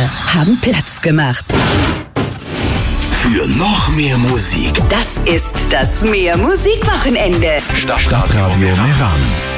haben Platz gemacht. Für noch mehr Musik. Das ist das Mehr Musikwochenende. Stadtradio Meran.